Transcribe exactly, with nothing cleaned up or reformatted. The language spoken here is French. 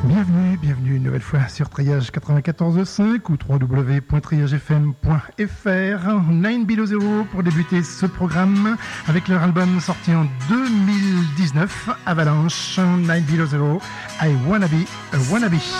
Bienvenue, bienvenue une nouvelle fois sur Triage quatre-vingt-quatorze virgule cinq ou w w w point triage f m point f r. Nine Below Zero pour débuter ce programme avec leur album sorti en deux mille dix-neuf, Avalanche, Nine Below Zero, I Wanna Be a Wannabe.